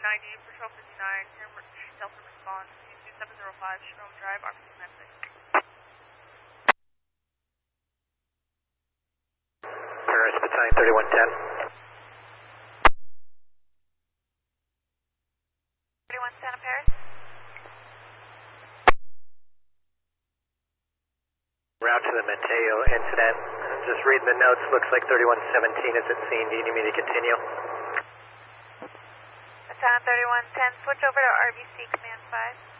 90, Patrol 59, here Delta response, C2705, Jerome Drive, RPC Memphis. Paris Battalion 3110. 3110 of Paris. Route to the Mateo incident. Just reading the notes, looks like 3117 is at scene. Do you need me to continue? Battalion 3110, switch over to RBC Command 5.